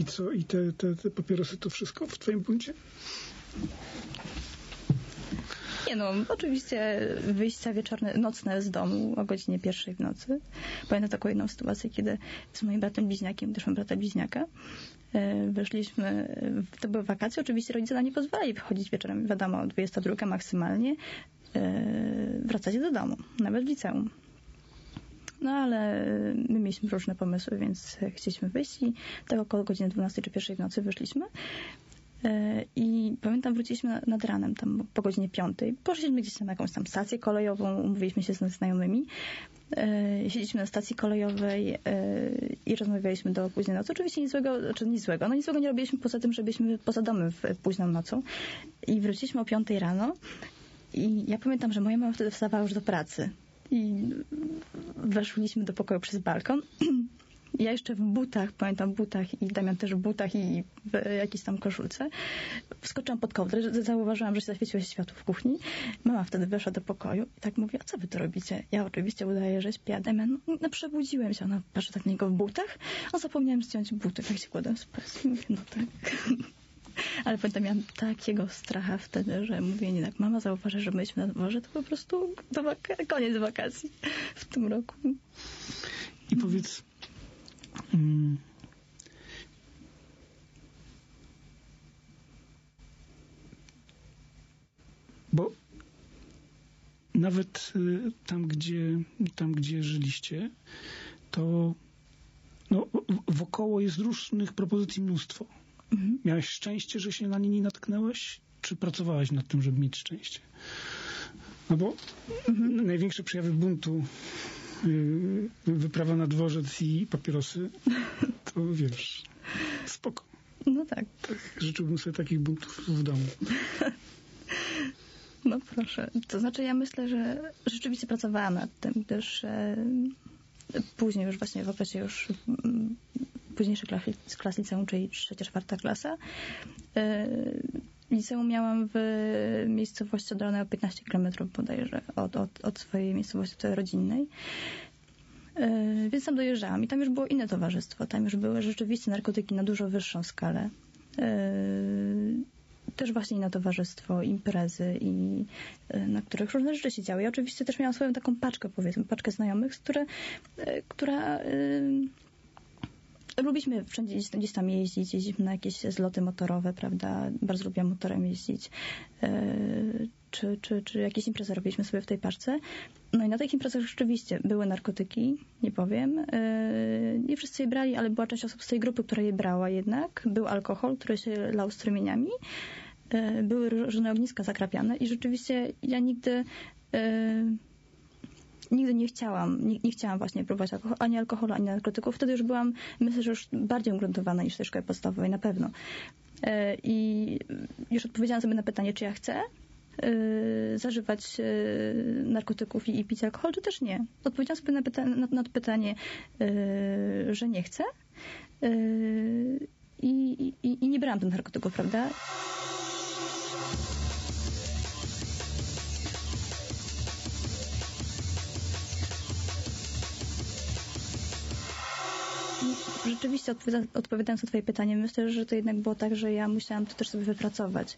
I co? I te papierosy to wszystko w twoim buncie? Nie no, oczywiście wyjścia nocne z domu o godzinie 1 w nocy. Pamiętam taką jedną sytuację, kiedy z moim bratem bliźniakiem, też mam brata bliźniaka, wyszliśmy, to były wakacje, oczywiście rodzice nam nie pozwalali wychodzić wieczorem, wiadomo, 22 maksymalnie, wracacie do domu, nawet w liceum. No ale my mieliśmy różne pomysły, więc chcieliśmy wyjść i tak około godziny 12 czy 1 w nocy wyszliśmy. I pamiętam, wróciliśmy nad ranem, tam po godzinie 5. Poszliśmy gdzieś na jakąś tam stację kolejową, umówiliśmy się z znajomymi. Siedzieliśmy na stacji kolejowej i rozmawialiśmy do późnej nocy. Oczywiście nic złego nie robiliśmy poza tym, że byliśmy poza domem w późną nocą. I wróciliśmy o 5 rano i ja pamiętam, że moja mama wtedy wstawała już do pracy. I weszliśmy do pokoju przez balkon. Ja jeszcze w butach, pamiętam butach i Damian też w butach i w jakiejś tam koszulce. Wskoczyłam pod kołdrę, zauważyłam, że się zaświeciło się światło w kuchni. Mama wtedy weszła do pokoju i tak mówi, a co wy tu robicie? Ja oczywiście udaję, że śpię, a Damian, no przebudziłem się. Ona patrzy tak na niego w butach, a zapomniałem zdjąć buty, tak się kładłem spać. Mówię, no tak. Ale pamiętam, miałam takiego stracha wtedy, że mówię, nie tak, mama zauważy, że byliśmy na dworze, to po prostu koniec wakacji w tym roku. I powiedz, bo nawet tam, gdzie żyliście, to no, wokoło jest różnych propozycji mnóstwo. Mhm. Miałeś szczęście, że się na nie nie natknęłeś? Czy pracowałaś nad tym, żeby mieć szczęście? No bo największe przejawy buntu, wyprawa na dworzec i papierosy, to wiesz, spoko. No tak. Życzyłbym sobie takich buntów w domu. No proszę. To znaczy ja myślę, że rzeczywiście pracowałam nad tym, gdyż później już właśnie w okresie już późniejszych klas liceum, czyli 3-4 klasa. Liceum miałam w miejscowości oddalonej o 15 km bodajże od swojej miejscowości rodzinnej. Więc tam dojeżdżałam i tam już było inne towarzystwo. Tam już były rzeczywiście narkotyki na dużo wyższą skalę. Też właśnie inne towarzystwo, imprezy i na których różne rzeczy się działy. Ja oczywiście też miałam swoją taką paczkę, powiedzmy, paczkę znajomych, która lubiliśmy wszędzie gdzieś tam jeździć, jeździliśmy na jakieś zloty motorowe, prawda? Bardzo lubiłam motorem jeździć. Czy jakieś imprezy robiliśmy sobie w tej paczce. No i na tych imprezach rzeczywiście były narkotyki, nie powiem. Nie wszyscy je brali, ale była część osób z tej grupy, która je brała jednak. Był alkohol, który się lał strumieniami. Były różne ogniska zakrapiane i rzeczywiście ja nigdy nie chciałam właśnie próbować ani alkoholu, ani narkotyków. Wtedy już byłam, myślę, że już bardziej ugruntowana niż w tej szkole podstawowej, na pewno. I już odpowiedziałam sobie na pytanie, czy ja chcę zażywać narkotyków i pić alkohol, czy też nie. Odpowiedziałam sobie na to pytanie, że nie chcę i nie brałam tych narkotyków, prawda? Rzeczywiście odpowiadając na twoje pytanie, myślę, że to jednak było tak, że ja musiałam to też sobie wypracować.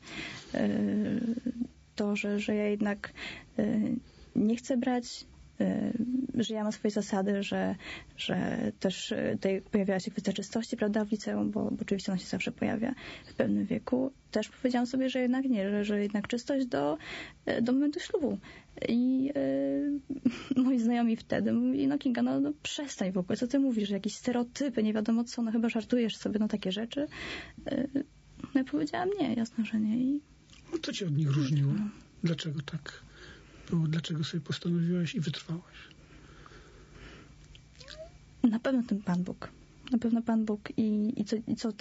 To, że ja jednak nie chcę brać, że ja mam swoje zasady, że też tutaj pojawiała się kwestia czystości, prawda, w liceum, bo oczywiście ona się zawsze pojawia w pewnym wieku. Też powiedziałam sobie, że jednak nie, że jednak czystość do momentu ślubu. I moi znajomi wtedy mówili, no Kinga, no przestań w ogóle, co ty mówisz, jakieś stereotypy, nie wiadomo co, no chyba żartujesz sobie, no takie rzeczy. No i powiedziałam nie, jasno, że nie. I no co cię od nich różniło? Dlaczego tak było? Dlaczego sobie postanowiłaś i wytrwałaś? Na pewno ten Pan Bóg. Na pewno Pan Bóg i co